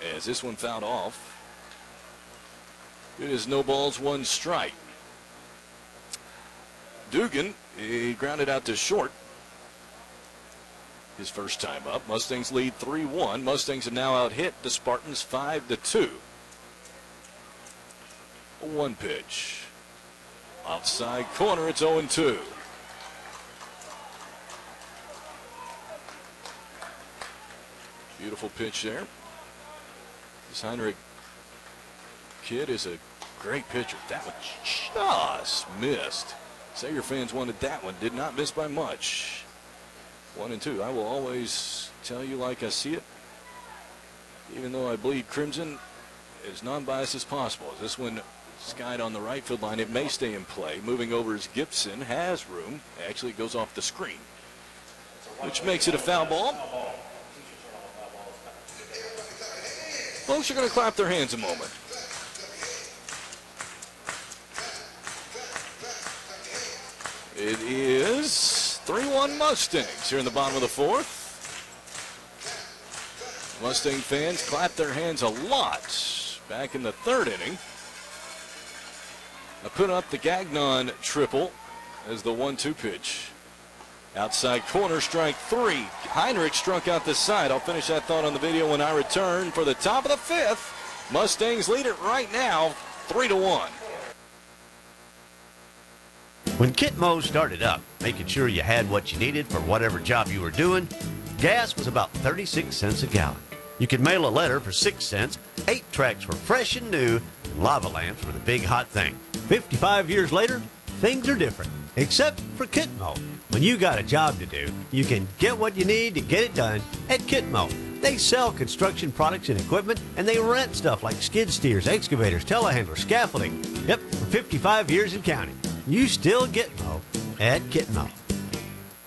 as this one fouled off. It is no balls, one strike. Dugan, he grounded out to short. His first time up. Mustangs lead 3-1. Mustangs have now out-hit the Spartans 5-2. 1 pitch. Outside corner, it's 0-2. Beautiful pitch there. This Heinrich kid is a great pitcher. That one just missed. Sager fans wanted that one. Did not miss by much. 1-2. I will always tell you like I see it, even though I bleed crimson, as non-biased as possible. As this one skied on the right field line, it may stay in play. Moving over is Gibson, has room. Actually, it goes off the screen, which makes it a foul ball. Folks are going to clap their hands a moment. It is 3-1 Mustangs here in the bottom of the fourth. Mustang fans clapped their hands a lot back in the third inning. I put up the Gagnon triple as the 1-2 pitch. Outside corner, strike 3. Heinrich struck out the side. I'll finish that thought on the video when I return for the top of the fifth. Mustangs lead it right now, 3-1. When Kitmo started up, making sure you had what you needed for whatever job you were doing, gas was about 36 cents a gallon. You could mail a letter for 6 cents, 8 tracks were fresh and new, and lava lamps were the big hot thing. 55 years later, things are different, except for Kitmo. When you got a job to do, you can get what you need to get it done at Kitmo. They sell construction products and equipment, and they rent stuff like skid steers, excavators, telehandlers, scaffolding. Yep, for 55 years and counting. You still get Mo at Kitmo.